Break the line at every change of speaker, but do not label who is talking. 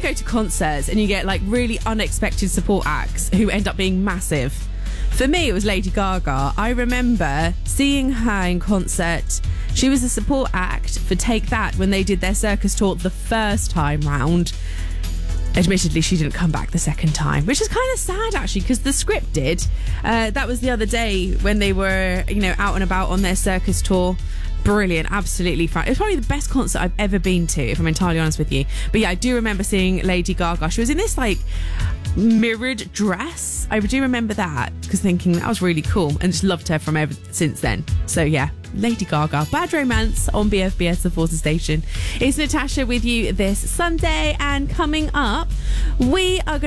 go to concerts and you get like really unexpected support acts who end up being massive. For me, it was Lady Gaga. I remember seeing her in concert. She was a support act for Take That when they did their circus tour the first time round. Admittedly, she didn't come back the second time, which is kind of sad actually, because the script did. That was the other day when they were, out and about on their circus tour. Brilliant, absolutely fun. It was probably the best concert I've ever been to, if I'm entirely honest with you. But yeah, I do remember seeing Lady Gaga. She was in this like mirrored dress. I do remember that, because thinking that was really cool, and just loved her from ever since then. So yeah, Lady Gaga, Bad Romance on BFBS, the Forza Station. It's Natasha with you this Sunday, and coming up, we are going